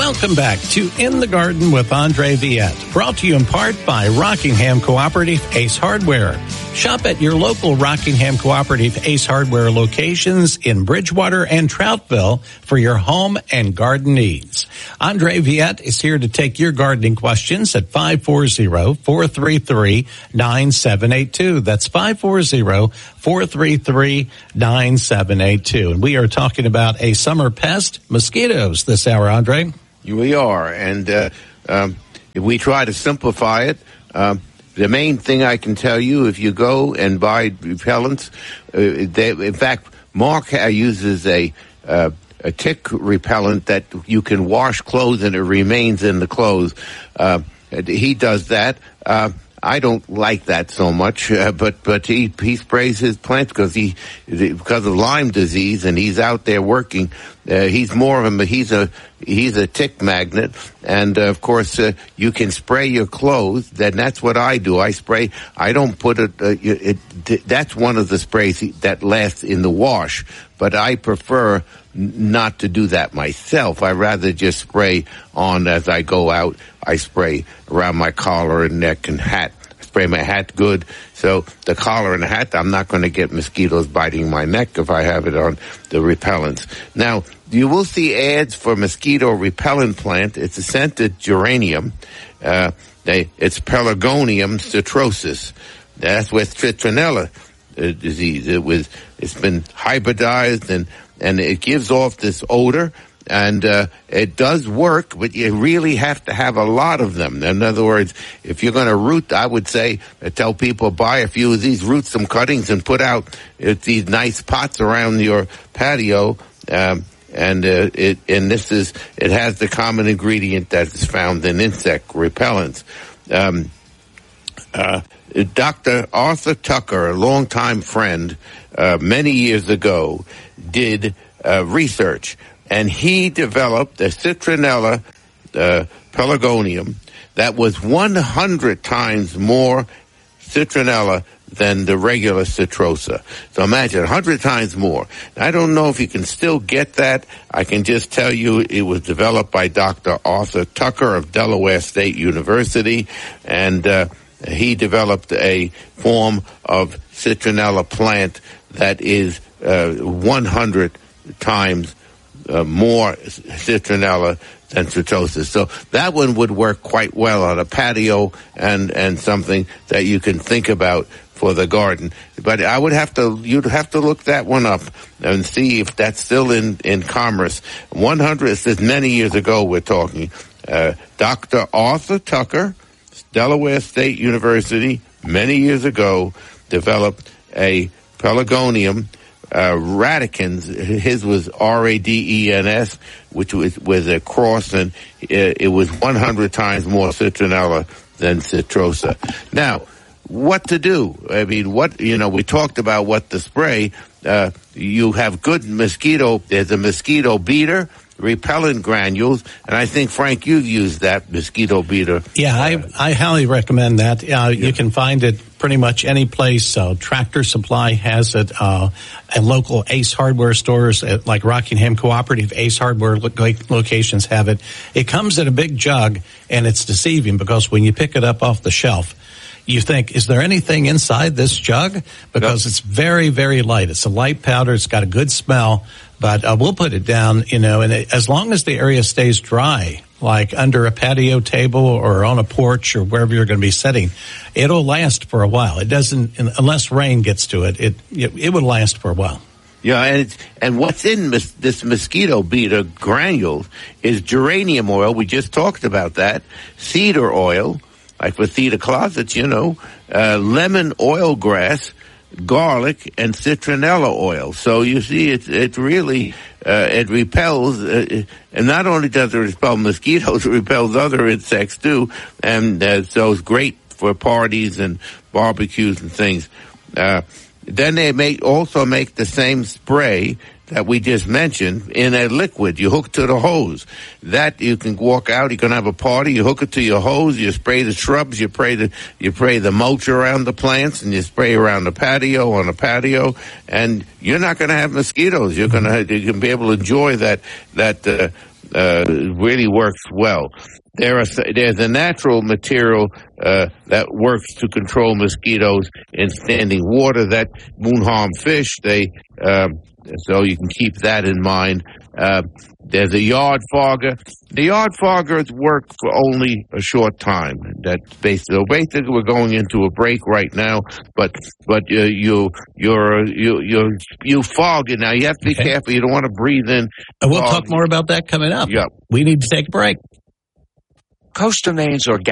Welcome back to In the Garden with Andre Viette, brought to you in part by Rockingham Cooperative Ace Hardware. Shop at your local Rockingham Cooperative Ace Hardware locations in Bridgewater and Troutville for your home and garden needs. Andre Viette is here to take your gardening questions at 540-433-9782. That's 540-433-9782. And we are talking about a summer pest, mosquitoes, this hour, Andre. We are, and if we try to simplify it, the main thing I can tell you, if you go and buy repellents, in fact, Mark uses a tick repellent that you can wash clothes and it remains in the clothes. He does that. I don't like that so much, but he sprays his plants because of Lyme disease, and he's out there working. He's more of a he's a tick magnet, and of course you can spray your clothes. Then that's what I do. I spray. I don't put it. That's one of the sprays that lasts in the wash, but I prefer not to do that myself. I rather just spray on as I go out. I spray around my collar and neck and hat. I spray my hat good. So the collar and the hat, I'm not going to get mosquitoes biting my neck if I have it on the repellents. Now, you will see ads for mosquito repellent plant. It's a scented geranium. It's Pelargonium citrosus. That's with citronella disease. It's been hybridized and it gives off this odor, and it does work, but you really have to have a lot of them. In other words, if you're going to root, I would say, tell people buy a few of these, root some cuttings, and put out these nice pots around your patio. It has the common ingredient that is found in insect repellents. Dr. Arthur Tucker, a longtime friend, many years ago, did research, and he developed a citronella pelargonium that was 100 times more citronella than the regular citrosa. So imagine 100 times more. I don't know if you can still get that. I can just tell you it was developed by Dr. Arthur Tucker of Delaware State University, and he developed a form of citronella plant that is 100 times more citronella than citrosa. So that one would work quite well on a patio and something that you can think about for the garden. But you'd have to look that one up and see if that's still in commerce. 100, this is many years ago we're talking. Dr. Arthur Tucker, Delaware State University, many years ago, developed a pelargonium, radicans. His was R-A-D-E-N-S, which was a cross, and it was 100 times more citronella than citrosa. Now, what to do? I mean, we talked about what to spray. You have good mosquito, there's a mosquito beater, repellent granules, and I think, Frank, you've used that mosquito beater. Yeah, I highly recommend that. You can find it pretty much any place. Tractor Supply has it, and local Ace Hardware stores like Rockingham Cooperative Ace Hardware locations have it. It comes in a big jug, and it's deceiving because when you pick it up off the shelf, you think, is there anything inside this jug? Because it's very, very light. It's a light powder. It's got a good smell. But we'll put it down, and as long as the area stays dry, like under a patio table or on a porch or wherever you're going to be sitting, it'll last for a while. It doesn't, unless rain gets to it, it would last for a while. Yeah, and what's in this mosquito beater granule is geranium oil. We just talked about that. Cedar oil, like for cedar closets, lemon oil grass, garlic, and citronella oil. So you see, it really it repels, and not only does it repel mosquitoes, it repels other insects too, and so it's great for parties and barbecues and things. Then they also make the same spray that we just mentioned in a liquid. You hook to the hose. That you can walk out, you can have a party, you hook it to your hose, you spray the shrubs, you spray the mulch around the plants, and you spray around the patio, on the patio, and you're not going to have mosquitoes. You can be able to enjoy that really works well. There's a natural material that works to control mosquitoes in standing water that won't harm fish. So you can keep that in mind. There's a yard fogger. The yard foggers work for only a short time. That's basically we're going into a break right now. But you fog it now. You have to be careful. You don't want to breathe in. We'll talk more about that coming up. Yep. We need to take a break. Costa Maine's organic